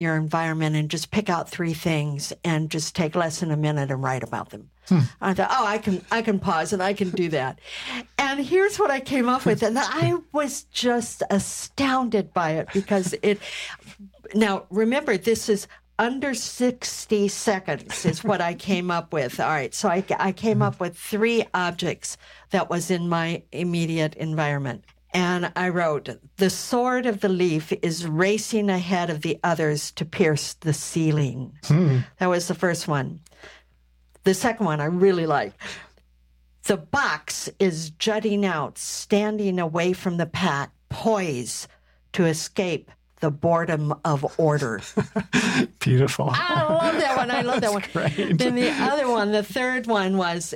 your environment and just pick out 3 things and just take less than a minute and write about them. I thought, I can pause and I can do that. And here's what I came up with. And I was just astounded by it because now remember, this is under 60 seconds is what I came up with. All right. So I came up with 3 objects that was in my immediate environment. And I wrote, the sword of the leaf is racing ahead of the others to pierce the ceiling. That was the first one. The second one I really like. The box is jutting out, standing away from the pack, poised to escape the boredom of order. Beautiful. I love that one. I love that one. Great. Then the other one, the third one was...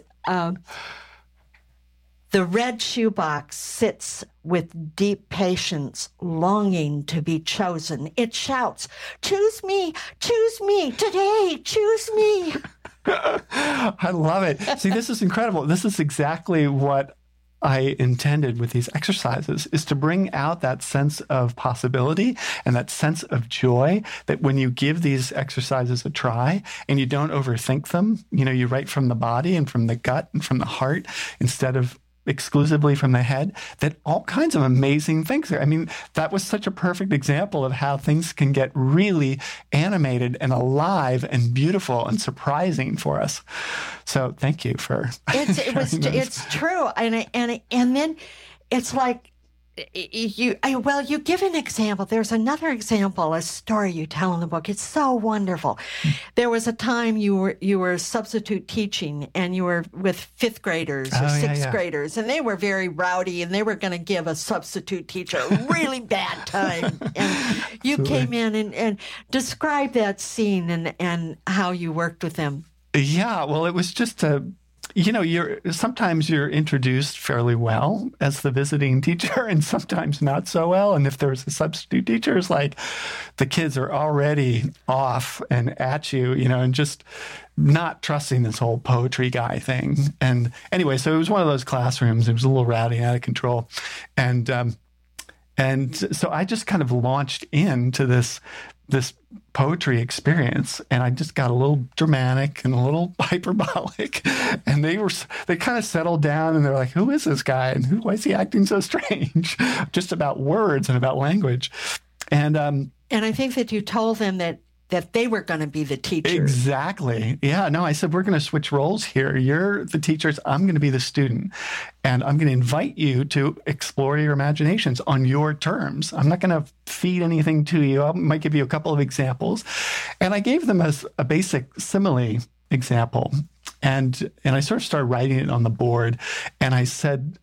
the red shoebox sits with deep patience, longing to be chosen. It shouts, choose me today, choose me. I love it. See, this is incredible. This is exactly what I intended with these exercises, is to bring out that sense of possibility and that sense of joy that when you give these exercises a try and you don't overthink them, you write from the body and from the gut and from the heart instead of exclusively from the head, that all kinds of amazing things are. I mean, that was such a perfect example of how things can get really animated and alive and beautiful and surprising for us. So thank you for it's true. And then it's like, you give an example. There's another example, a story you tell in the book. It's so wonderful. There was a time you were substitute teaching and you were with 5th graders or 6th graders, and they were very rowdy and they were going to give a substitute teacher a really bad time. And you came in and described that scene and how you worked with them. Yeah, well, it was just sometimes you're introduced fairly well as the visiting teacher and sometimes not so well. And if there's a substitute teacher, it's like the kids are already off and at you, and just not trusting this whole poetry guy thing. And anyway, so it was one of those classrooms. It was a little rowdy, out of control. And so I just kind of launched into this poetry experience, and I just got a little dramatic and a little hyperbolic, and they kind of settled down, and they're like, who is this guy, and why is he acting so strange? Just about words and about language. And I think that you told them that they were going to be the teachers. Exactly. Yeah, no, I said, we're going to switch roles here. You're the teachers. I'm going to be the student. And I'm going to invite you to explore your imaginations on your terms. I'm not going to feed anything to you. I might give you a couple of examples. And I gave them a basic simile example. And I sort of started writing it on the board. And I said,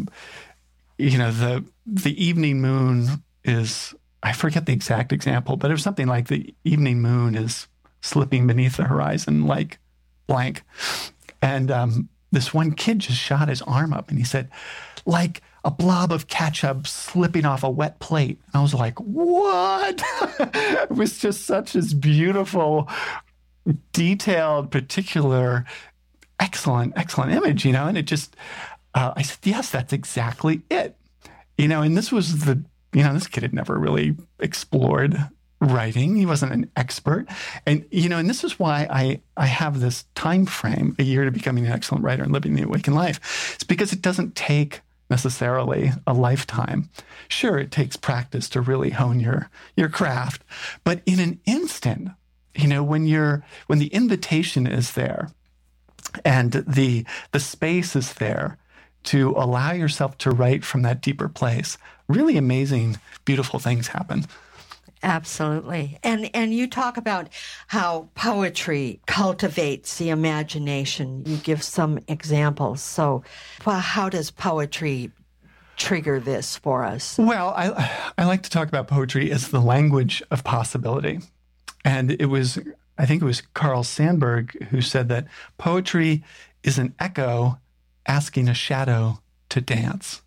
the evening moon is... I forget the exact example, but it was something like the evening moon is slipping beneath the horizon like blank. And this one kid just shot his arm up and he said, like a blob of ketchup slipping off a wet plate. And I was like, what? It was just such this beautiful, detailed, particular, excellent image, and it just, I said, yes, that's exactly it. And this was this kid had never really explored writing. He wasn't an expert. And, and this is why I have this time frame, a year to becoming an excellent writer and living the awakened life. It's because it doesn't take necessarily a lifetime. Sure, it takes practice to really hone your craft. But in an instant, when the invitation is there and the space is there to allow yourself to write from that deeper place, really amazing, beautiful things happen. Absolutely. And you talk about how poetry cultivates the imagination. You give some examples. So how does poetry trigger this for us? Well, I like to talk about poetry as the language of possibility. And I think it was Carl Sandburg who said that poetry is an echo asking a shadow to dance.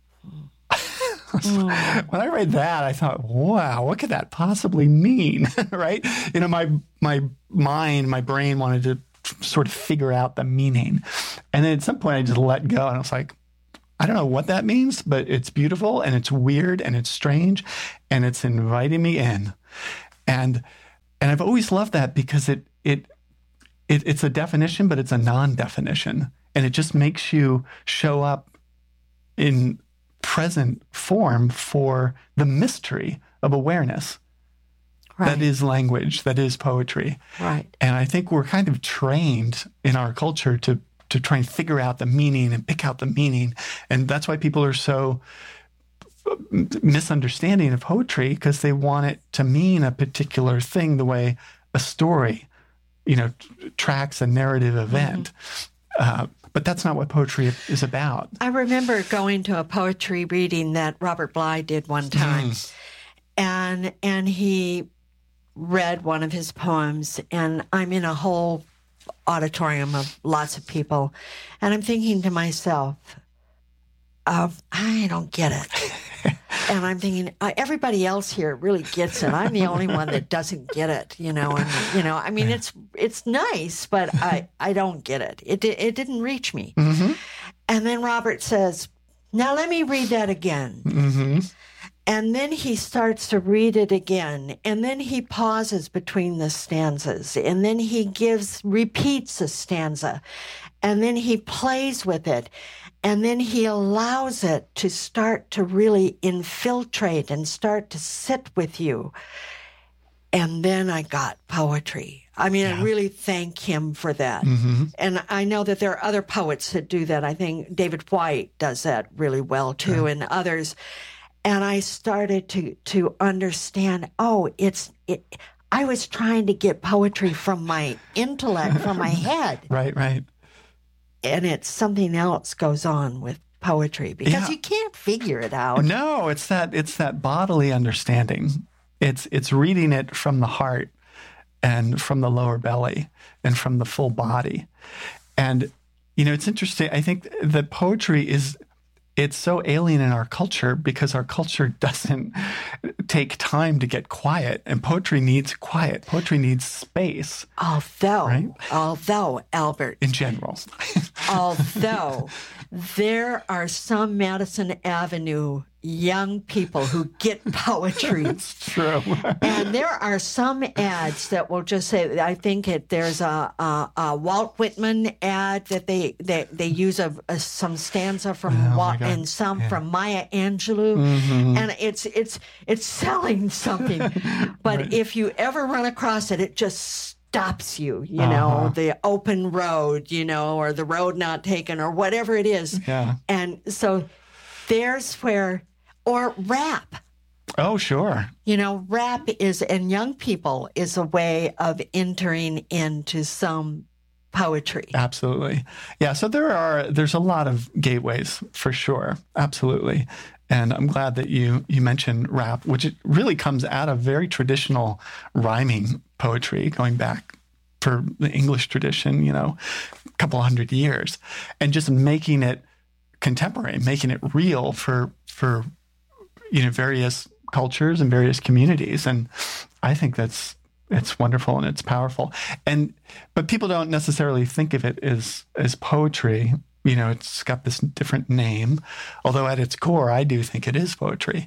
When I read that, I thought, wow, what could that possibly mean? Right? My brain wanted to sort of figure out the meaning. And then at some point I just let go and I was like, I don't know what that means, but it's beautiful and it's weird and it's strange and it's inviting me in. And And I've always loved that because it's a definition, but it's a non-definition. And it just makes you show up in present form for the mystery of awareness. Right. That is language, that is poetry. Right. And I think we're kind of trained in our culture to try and figure out the meaning and pick out the meaning. And that's why people are so misunderstanding of poetry, because they want it to mean a particular thing the way a story, tracks a narrative event. But that's not what poetry is about. I remember going to a poetry reading that Robert Bly did one time. And he read one of his poems, and I'm in a whole auditorium of lots of people, and I'm thinking to myself, I don't get it. And I'm thinking, everybody else here really gets it. I'm the only one that doesn't get it, And, I mean, it's nice, but I don't get it. It didn't reach me. Mm-hmm. And then Robert says, now let me read that again. Mm-hmm. And then he starts to read it again. And then he pauses between the stanzas. And then he repeats a stanza. And then he plays with it. And then he allows it to start to really infiltrate and start to sit with you. And then I got poetry. I mean, I really thank him for that. Mm-hmm. And I know that there are other poets that do that. I think David White does that really well, too, and others. And I started to understand, I was trying to get poetry from my intellect, from my head. Right. And it's something else goes on with poetry because you can't figure it out. No, it's that bodily understanding. It's reading it from the heart and from the lower belly and from the full body. And, it's interesting. I think that poetry it's so alien in our culture because our culture doesn't take time to get quiet, and poetry needs quiet. Poetry needs space. Although, Albert. In general. Although there are some Madison Avenue young people who get poetry. It's true. And there are some ads that will just say, I think there's a Walt Whitman ad that they use some stanza from Walt and some from Maya Angelou. Mm-hmm. And it's selling something. But if you ever run across it, it just stops you, the open road, or the road not taken or whatever it is. Yeah. And so there's where, or rap. Oh, sure. Rap and young people is a way of entering into some poetry. Absolutely. Yeah. So there's a lot of gateways for sure. Absolutely. And I'm glad that you mentioned rap, which it really comes out of very traditional rhyming poetry going back for the English tradition, a couple hundred years, and just making it contemporary, making it real for various cultures and various communities. And I think it's wonderful and it's powerful. But people don't necessarily think of it as poetry. It's got this different name, although at its core, I do think it is poetry.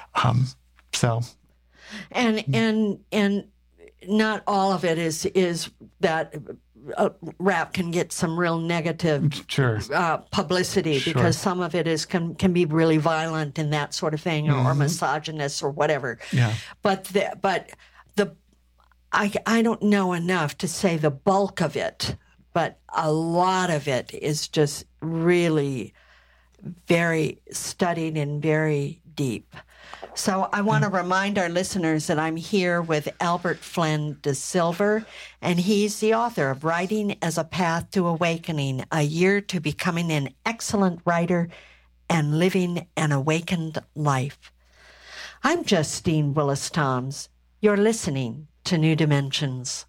And not all of it is that rap can get some real negative publicity because some of it can be really violent and that sort of thing, or misogynist or whatever. Yeah. But I don't know enough to say the bulk of it, but a lot of it is just really very studied and very deep. So I want to remind our listeners that I'm here with Albert Flynn de Silver, and he's the author of Writing as a Path to Awakening, A Year to Becoming an Excellent Writer and Living an Awakened Life. I'm Justine Willis-Toms. You're listening to New Dimensions.